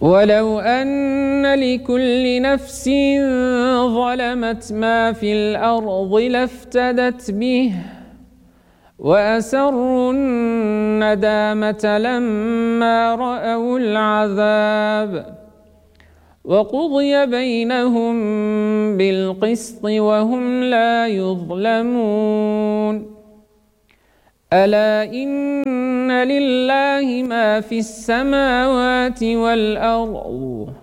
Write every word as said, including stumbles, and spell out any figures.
ولو أن لكل نفس ظلمت ما في الأرض لافتدت به وأسروا الندامة لما رأوا العذاب وقضي بينهم بالقسط وهم لا يظلمون ألا إن لله ما في السماوات والأرض